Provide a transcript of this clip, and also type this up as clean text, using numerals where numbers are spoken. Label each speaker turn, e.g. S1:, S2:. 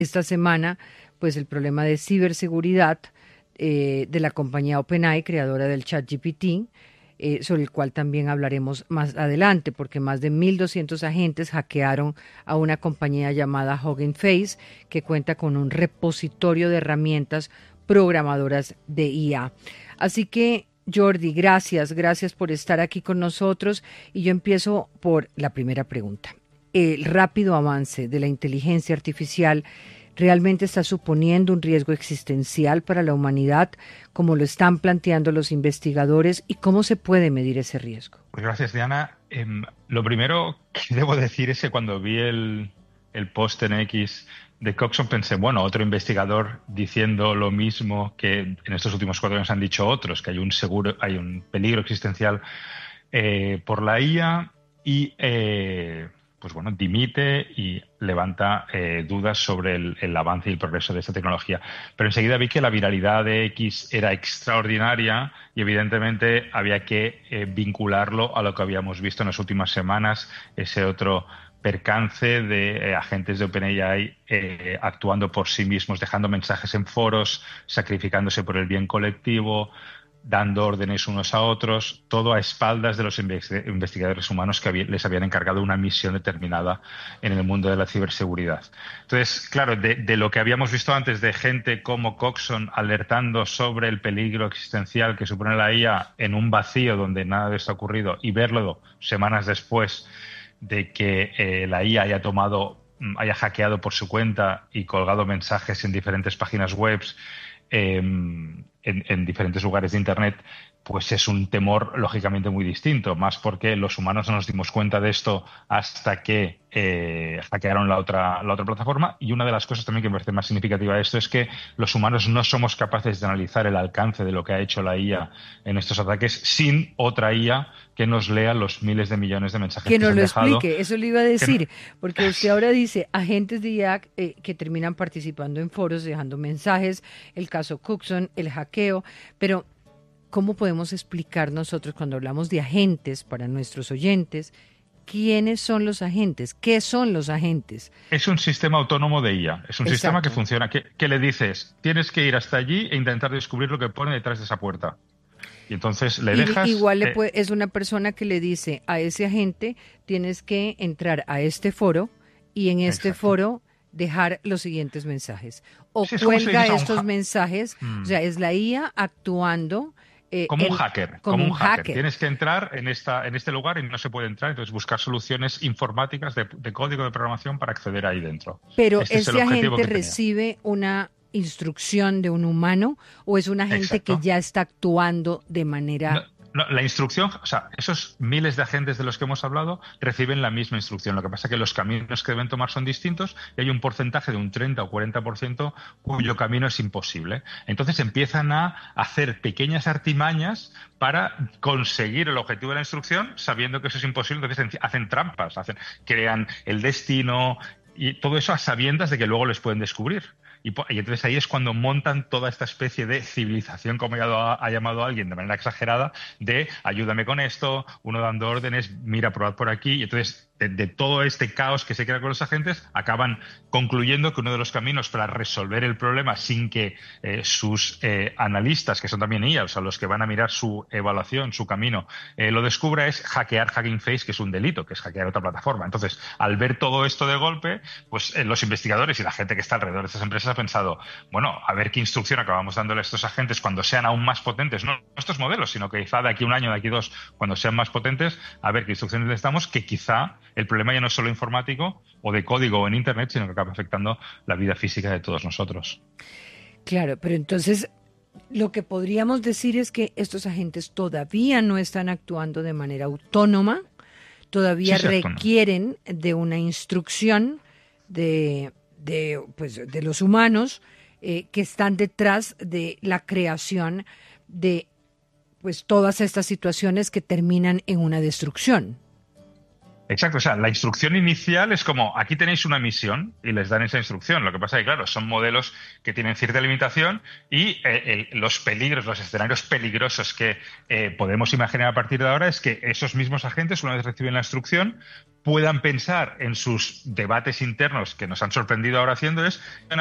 S1: esta semana, pues el problema de ciberseguridad de la compañía OpenAI, creadora del ChatGPT, sobre el cual también hablaremos más adelante, porque más de 1.200 agentes hackearon a una compañía llamada Hugging Face, que cuenta con un repositorio de herramientas programadoras de IA. Así que, Jordi, gracias por estar aquí con nosotros. Y yo empiezo por la primera pregunta. El rápido avance de la inteligencia artificial realmente está suponiendo un riesgo existencial para la humanidad, como lo están planteando los investigadores, y cómo se puede medir ese riesgo.
S2: Pues gracias, Diana. Lo primero que debo decir es que cuando vi el post en X de Coxon pensé, bueno, otro investigador diciendo lo mismo que en estos últimos 4 años han dicho otros, que hay un peligro existencial por la IA y pues bueno, dimite y levanta dudas sobre el avance y el progreso de esta tecnología. Pero enseguida vi que la viralidad de X era extraordinaria y evidentemente había que vincularlo a lo que habíamos visto en las últimas semanas, ese otro percance de agentes de OpenAI actuando por sí mismos, dejando mensajes en foros, sacrificándose por el bien colectivo, dando órdenes unos a otros, todo a espaldas de los investigadores humanos que les habían encargado una misión determinada en el mundo de la ciberseguridad. Entonces, claro, de lo que habíamos visto antes de gente como Coxon alertando sobre el peligro existencial que supone la IA en un vacío donde nada de esto ha ocurrido, y verlo semanas después de que la IA haya hackeado por su cuenta y colgado mensajes en diferentes páginas web, en diferentes lugares de Internet, pues es un temor lógicamente muy distinto, más porque los humanos no nos dimos cuenta de esto hasta que hackearon la otra plataforma. Y una de las cosas también que me parece más significativa de esto es que los humanos no somos capaces de analizar el alcance de lo que ha hecho la IA en estos ataques sin otra IA que nos lea los miles de millones de mensajes
S1: Que
S2: que se
S1: nos
S2: han
S1: lo
S2: dejado.
S1: explique, eso le iba a decir, porque usted ahora dice agentes de IA que terminan participando en foros, dejando mensajes, el caso Cookson, el hackeo, pero ¿cómo podemos explicar nosotros cuando hablamos de agentes para nuestros oyentes? ¿Quiénes son los agentes? ¿Qué son los agentes?
S2: Es un sistema autónomo de IA. Es un sistema que
S1: Exacto.
S2: funciona, que le dices, tienes que ir hasta allí e intentar descubrir lo que pone detrás de esa puerta. Y entonces le dejas.
S1: Igual es una persona que le dice a ese agente, tienes que entrar a este foro y en este
S2: Exacto.
S1: foro dejar los siguientes mensajes. O
S2: Sí, es como si le
S1: cuelga
S2: dices a
S1: estos mensajes, o sea, es la IA actuando
S2: como un hacker,
S1: como un hacker.
S2: Tienes que entrar en este lugar y no se puede entrar, entonces buscar soluciones informáticas de código de programación para acceder ahí dentro.
S1: Pero
S2: Este es el
S1: ese
S2: objetivo
S1: agente
S2: que tenía.
S1: recibe una instrucción de un humano o es un agente que
S2: Exacto.
S1: ya está actuando de manera...
S2: No, no, la instrucción, o sea, esos miles de agentes de los que hemos hablado reciben la misma instrucción. Lo que pasa es que los caminos que deben tomar son distintos y hay un porcentaje de un 30 o 40% cuyo camino es imposible. Entonces empiezan a hacer pequeñas artimañas para conseguir el objetivo de la instrucción sabiendo que eso es imposible. Entonces hacen trampas, crean el destino y todo eso a sabiendas de que luego les pueden descubrir. Y entonces ahí es cuando montan toda esta especie de civilización, como ha llamado alguien de manera exagerada, de ayúdame con esto, uno dando órdenes, mira, probad por aquí. Y entonces de todo este caos que se crea con los agentes, acaban concluyendo que uno de los caminos para resolver el problema sin que sus analistas, que son también IA, o sea, los que van a mirar su evaluación, su camino, lo descubra, es hackear Hugging Face, que es un delito, que es hackear otra plataforma. Entonces, al ver todo esto de golpe, pues los investigadores y la gente que está alrededor de estas empresas ha pensado, bueno, a ver qué instrucción acabamos dándole a estos agentes cuando sean aún más potentes, no estos modelos, sino que quizá de aquí a un año, de aquí 2, cuando sean más potentes, a ver qué instrucciones les damos, que quizá el problema ya no es solo informático o de código o en Internet, sino que acaba afectando la vida física de todos nosotros.
S1: Claro, pero entonces lo que podríamos decir es que estos agentes todavía no están actuando de manera autónoma, todavía
S2: Sí, sí, actúan.
S1: requieren de una instrucción de los humanos que están detrás de la creación de pues todas estas situaciones que terminan en una destrucción.
S2: Exacto, o sea, la instrucción inicial es como, aquí tenéis una misión y les dan esa instrucción. Lo que pasa es que, claro, son modelos que tienen cierta limitación y los peligros, los escenarios peligrosos que podemos imaginar a partir de ahora es que esos mismos agentes, una vez reciben la instrucción, puedan pensar en sus debates internos que nos han sorprendido ahora haciendo, es